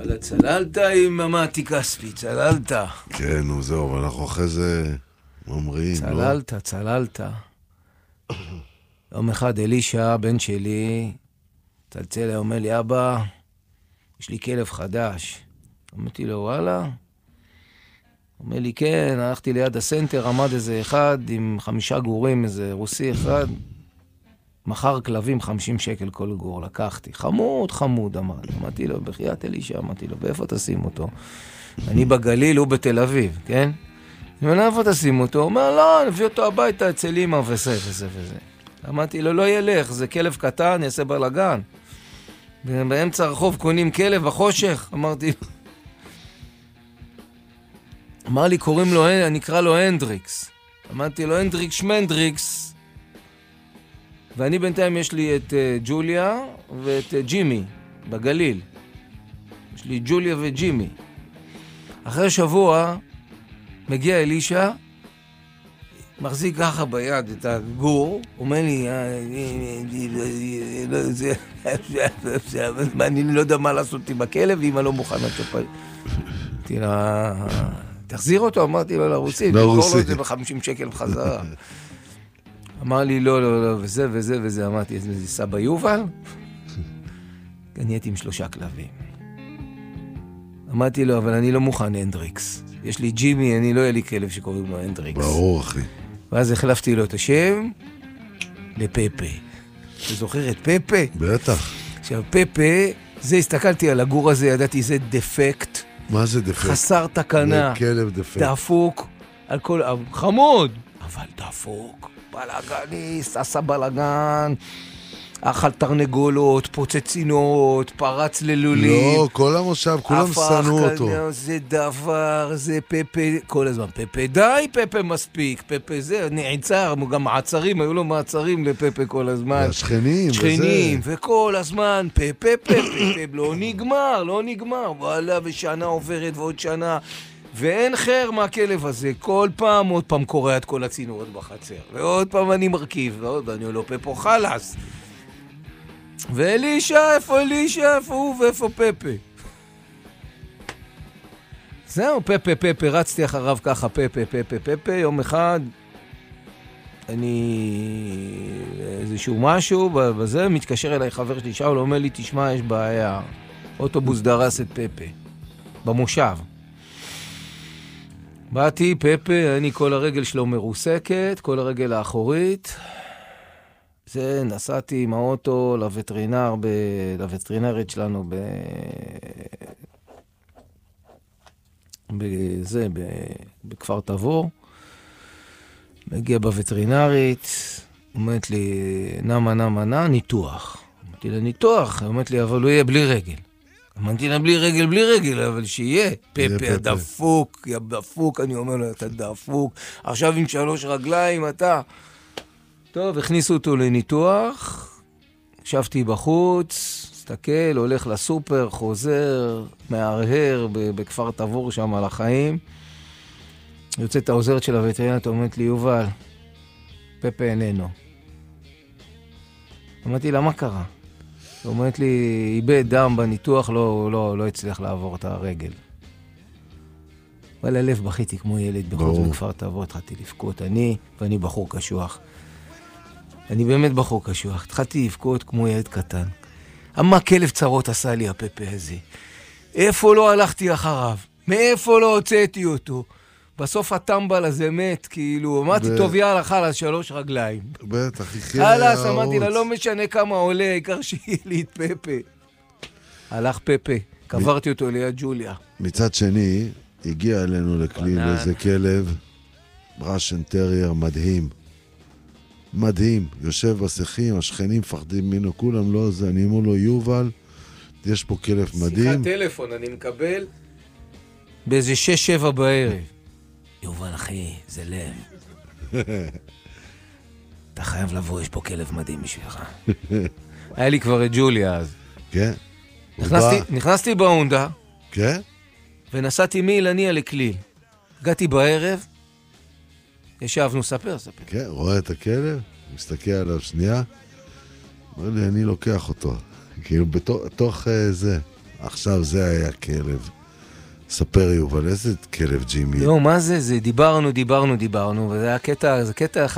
וואלה, צללת עם ממתי כספי, צללת. כן, נו זהו, אבל אנחנו אחרי זה ממריאים, לא? צללת. יום אחד אלישע, בן שלי, צלצל, אומר לי, אבא, יש לי כלב חדש. אמרתי לו, וואלה? אומר לי, כן, הלכתי ליד הסנטר, עמד איזה אחד עם 5 גורים, איזה רוסי אחד, מחר כלבים 50 שקל כל גור, לקחתי. חמוד, אמרתי לו, בחיית אלישע, אמרתי לו, ואיפה תשים אותו? אני בגליל, הוא בתל אביב, כן? אני אומר, איפה תשים אותו? הוא אומר, לא, נביא אותו הביתה אצל אמא וזה. אמרתי לו, לא ילך, זה כלב קטן, יעשה בלגן. באמצע הרחוב קונים כלב בחושך, אמרתי לו. אמר לי, קוראים לו, אני אקרא לו הנדריקס. אמרתי לו, הנדריקס שמנדריקס. ואני בינתיים יש לי את ג'וליה ואת ג'ימי בגליל. יש לי ג'וליה וג'ימי. אחרי שבוע מגיע אלישע, מחזיק ככה ביד את הגור, אומר לי, אני לא יודע מה לעשות עם הכלב, ואמא לא מוכנה שפה. אמרתי לה, תחזיר אותו, אמרתי לו לרוסי, תמכור לו את זה ב50 שקל בחזרה. אמר לי, לא, וזה, אמרתי, זה סבא יובל? אני הייתי עם 3 כלבים. אמרתי לו, אבל אני לא מוכן הנדריקס. יש לי ג'ימי, אני לא יהיה לי כלב שקוראים לו הנדריקס. ברור, אחי. ואז החלפתי לו את השם לפפה. אתה זוכר את פפה? בטח. עכשיו, פפה, זה הסתכלתי על הגור הזה, ידעתי, זה דפקט. מה זה דפקט? חסר תקנה. זה כלב דפקט. דפוק. על כל... חמוד. אבל דפוק. בלגניסט, עשה בלגן. אכל תרנגולות, פוצצינות, פרץ ללולים. לא, כל המושב, כולם שנאו אותו. זה דבר, זה פפה, כל הזמן. פפה די, פפה מספיק. פפה זה, נעצר, גם מעצרים, היו לו מעצרים לפפה כל הזמן. והשכנים, שכנים, וכל הזמן, פפה, לא נגמר. וואלה, ושנה עוברת ועוד שנה. ואין חר מהכלב הזה. כל פעם, עוד פעם קורא את כל הצינורות בחצר. ועוד פעם אני מרכיב, ועוד אני לא פפה חלס. ואלישע, איפה הוא ואיפה פפה? זהו, פפה, רצתי אחריו ככה, פפה, יום אחד, איזשהו משהו, בזה מתקשר אליי חבר שלי, שאול, אומר לי, תשמע, יש בעיה, אוטובוס דרס את פפה, במושב. באתי, פפה, אני כל הרגל שלו מרוסקת, כל הרגל האחורית, זה, נסעתי עם האוטו לווטרינרית שלנו בכפר תבור. מגיע בווטרינרית, אומרת לי, נמה, ניתוח. אמרתי לה, ניתוח? אמרת לי, אבל הוא יהיה בלי רגל. אמרתי לה, בלי רגל, אבל שיהיה. פפה, הדפוק, אני אומר לו, אתה דפוק. עכשיו עם 3 רגליים, אתה... טוב, הכניסו אותו לניתוח, ישבתי בחוץ, מסתכל, הולך לסופר, חוזר, מהרהר בכפר תבור שם על החיים. יוצאת העוזרת של הווטרינרית, אומרת לי, יובל, פפה איננו. אמרתי לה, מה קרה? היא אומרת לי, איבד דם בניתוח, לא הצליח לעבור את הרגל. אבל הלב בכיתי כמו ילד בחוץ בכפר תבור, התחלתי לבכות, ואני בחור קשוח. אני באמת בחור קשוח. התחלתי לבכות כמו ילד קטן. מה כלב צרות עשה לי הפפה הזה? איפה לא הלכתי אחריו? מאיפה לא הוצאתי אותו? בסוף הטמבל הזה מת, כאילו, אמרתי, טוב, יאללה, חלאס, 3 רגליים. בטח, חלאס, אמרתי לה, לא משנה כמה עולה, העיקר שיהיה לי את פפה. הלך פפה, קברתי אותו ליד ג'וליה. מצד שני, הגיע אלינו לכליל איזה כלב, ראשן טרייר מדהים, יושב בשיחים, השכנים מפחדים ממנו, כולם לא זה, אני אומר לו, יובל, יש פה כלב מדהים. שיחת טלפון, אני מקבל באיזה 6-7 בערב. יובל, אחי, זה לב. אתה חייב לבוא, יש פה כלב מדהים בשבילך. היה לי כבר את ג'וליה אז. כן. נכנסתי בהונדה. כן? ונסעתי מאילניה לכליל. הגעתי בערב, ישבנו, ספר. כן, רואה את הכלב, מסתכל עליו שנייה, אומר לי, אני לוקח אותו. כאילו, בתוך זה, עכשיו זה היה כלב. ספר יובל, איזה כלב ג'ימי? לא, מה זה? דיברנו, וזה היה קטע, זה קטע אחד